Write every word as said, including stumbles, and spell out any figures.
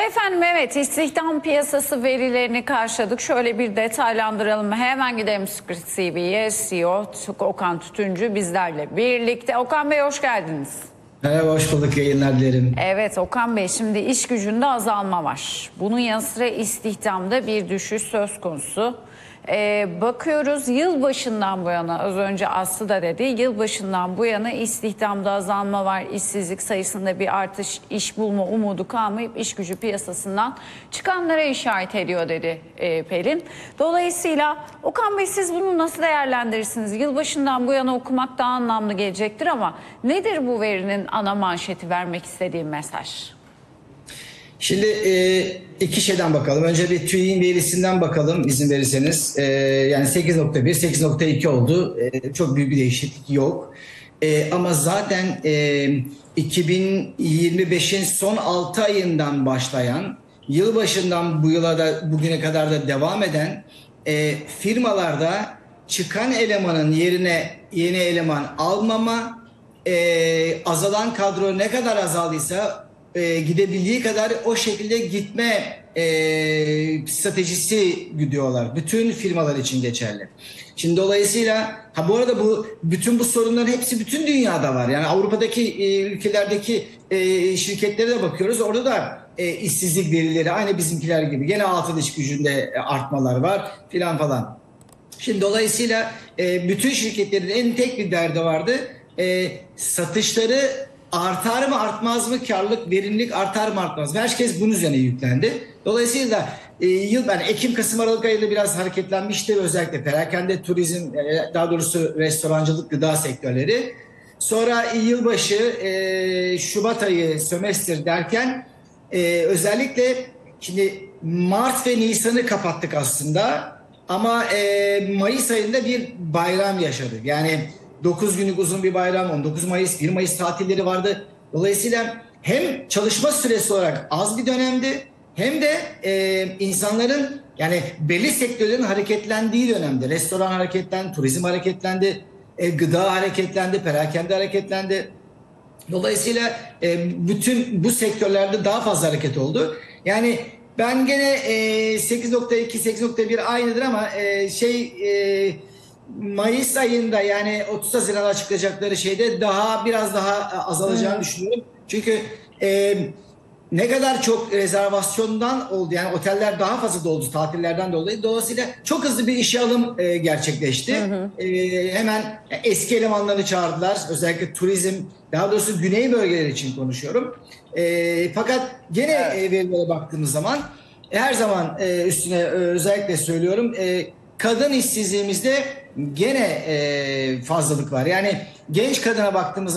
Efendim evet, istihdam piyasası verilerini karşıladık. Şöyle bir detaylandıralım. Hemen gidelim C B S'ye. C E O Okan Tütüncü bizlerle birlikte. Okan Bey hoş geldiniz. Merhaba, hoş bulduk, yayınlar dilerim. Evet Okan Bey, şimdi iş gücünde azalma var. Bunun yanı sıra istihdamda bir düşüş söz konusu. Ee, bakıyoruz yılbaşından bu yana, az önce Aslı da dedi, yılbaşından bu yana istihdamda azalma var, işsizlik sayısında bir artış, iş bulma umudu kalmayıp iş gücü piyasasından çıkanlara işaret ediyor dedi e, Pelin. Dolayısıyla Okan Bey, siz bunu nasıl değerlendirirsiniz? Yılbaşından bu yana okumak daha anlamlı gelecektir ama nedir bu verinin ana manşeti, vermek istediğim mesaj? Şimdi e, iki şeyden bakalım. Önce bir TÜİ'nin verisinden bakalım izin verirseniz. E, yani sekiz nokta bir, sekiz nokta iki oldu. E, çok büyük bir değişiklik yok. E, ama zaten e, iki bin yirmi beşin son altı ayından başlayan, yılbaşından bu yıla da bugüne kadar da devam eden e, firmalarda çıkan elemanın yerine yeni eleman almama, e, azalan kadro ne kadar azaldıysa E, gidebildiği kadar o şekilde gitme e, stratejisi gidiyorlar. Bütün firmalar için geçerli. Şimdi dolayısıyla ha bu arada bu bütün bu sorunların hepsi bütün dünyada var. Yani Avrupa'daki e, ülkelerdeki e, şirketlere de bakıyoruz. Orada da e, işsizlik verileri aynı bizimkiler gibi. Gene altı iş gücünde artmalar var filan falan. Şimdi dolayısıyla e, bütün şirketlerin en tek bir derdi vardı. E, satışları artar mı artmaz mı, karlılık, verimlilik artar mı artmaz mı? Herkes bunun üzerine yüklendi. Dolayısıyla e, yıl ben Ekim, Kasım, Aralık ayında biraz hareketlenmişti. Özellikle perakende, turizm, e, daha doğrusu restorancılık, gıda sektörleri. Sonra yılbaşı, e, Şubat ayı, sömestr derken e, özellikle şimdi Mart ve Nisan'ı kapattık aslında. Ama e, Mayıs ayında bir bayram yaşadık. Yani dokuz günlük uzun bir bayram, on dokuz Mayıs, bir Mayıs tatilleri vardı. Dolayısıyla hem çalışma süresi olarak az bir dönemdi, hem de e, insanların yani belli sektörlerin hareketlendiği dönemde. Restoran hareketlendi, turizm hareketlendi, e, gıda hareketlendi, perakende hareketlendi. Dolayısıyla e, bütün bu sektörlerde daha fazla hareket oldu. Yani ben gene e, sekiz nokta iki, sekiz nokta bir aynıdır ama e, şey... E, Mayıs ayında yani otuz Haziran'da açıklayacakları şeyde daha biraz daha azalacağını hmm. düşünüyorum. Çünkü e, ne kadar çok rezervasyondan oldu, yani oteller daha fazla doldu tatillerden dolayı. Dolayısıyla çok hızlı bir işe alım e, gerçekleşti. Hı hı. E, hemen eski elemanları çağırdılar. Özellikle turizm, daha doğrusu güney bölgeleri için konuşuyorum. E, fakat gene evet. verilere baktığımız zaman her zaman e, üstüne e, özellikle söylüyorum. E, kadın işsizliğimizde gene e, fazlalık var. Yani genç kadına baktığımız